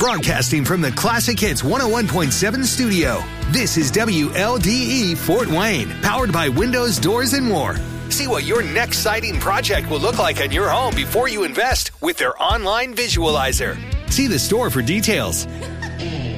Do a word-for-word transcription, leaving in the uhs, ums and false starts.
Broadcasting from the Classic Hits one oh one point seven studio, this is W L D E Fort Wayne, powered by Windows, Doors, and More. See what your next siding project will look like in your home before you invest with their online visualizer. See the store for details.